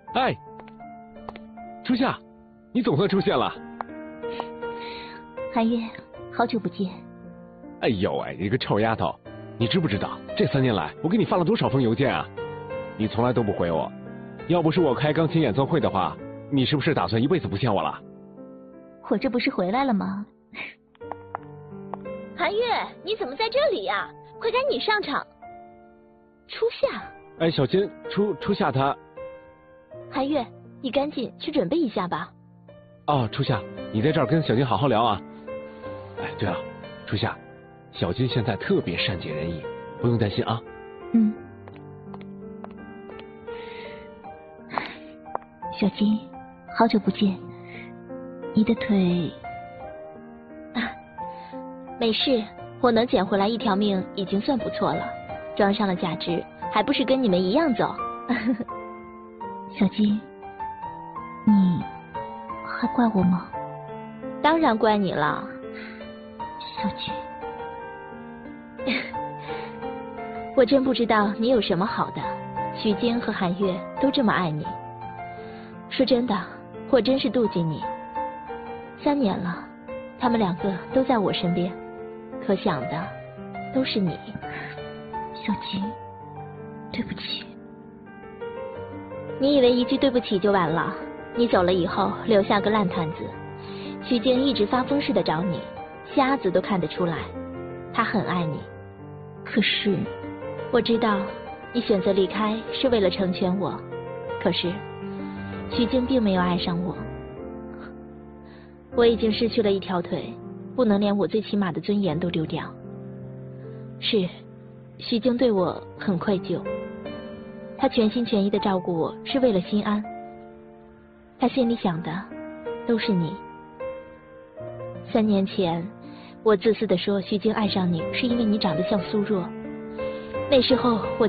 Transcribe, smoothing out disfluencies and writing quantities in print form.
哎，初夏，你总算出现了。 韩月，好久不见。 哎呦喂，你个臭丫头，你知不知道这3年来我给你发了多少封邮件啊？你从来都不回我。要不是我开钢琴演奏会的话，你是不是打算一辈子不见我了？ 我这不是回来了吗？ 韩月，你怎么在这里呀？快赶紧上场。初夏。 哎，小金，初夏他。 韩月，你赶紧去准备一下吧。 哦，初夏，你在这儿跟小金好好聊啊。哎，对了，初夏，小金现在特别善解人意，不用担心啊。 嗯。小金，好久不见，你的腿…… 啊，没事，我能捡回来1条命已经算不错了，装上了假肢，还不是跟你们一样走。 小金，你还怪我吗？ 当然怪你了。 小金， 我真不知道你有什么好的，徐晶和韩月都这么爱你。说真的，我真是妒忌你。3年了，他们2个都在我身边，可想的都是你。 小金，对不起。 你以为一句对不起就完了？你走了以后留下个烂摊子，徐晶一直发疯似的找你，瞎子都看得出来，他很爱你。 可是， 我知道你选择离开是为了成全我，可是徐晶并没有爱上我。我已经失去了1条腿，不能连我最起码的尊严都丢掉。是，徐晶对我很愧疚，他全心全意的照顾我是为了心安，他心里想的都是你。3年前，我自私的说徐晶爱上你是因为你长得像苏若，那时候我